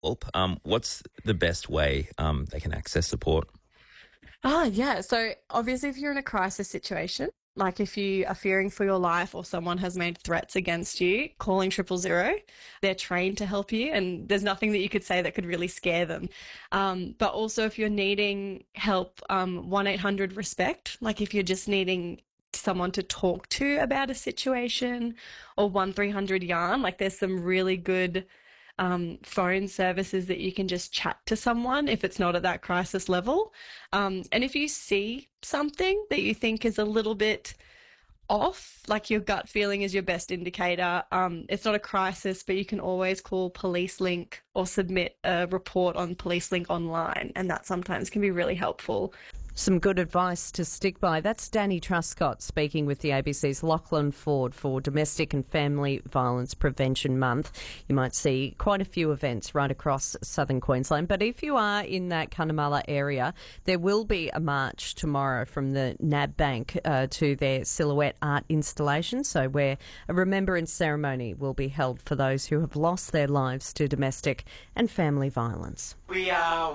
help, what's the best way they can access support? Yeah. So obviously, if you're in a crisis situation, like if you are fearing for your life or someone has made threats against you, calling 000, they're trained to help you, and there's nothing that you could say that could really scare them. But also, if you're needing help, 1-800 respect, like if you're just needing someone to talk to about a situation, or 1300 yarn, like there's some really good phone services that you can just chat to someone if it's not at that crisis level. And if you see something that you think is a little bit off, like your gut feeling is your best indicator. It's not a crisis, but you can always call Police Link or submit a report on Police Link online, and that sometimes can be really helpful. Some good advice to stick by. That's Danny Truscott speaking with the ABC's Lachlan Ford for Domestic and Family Violence Prevention Month. You might see quite a few events right across southern Queensland, but if you are in that Cunnamulla area, there will be a march tomorrow from the NAB Bank to their Silhouette art installation, so where a remembrance ceremony will be held for those who have lost their lives to domestic and family violence. We are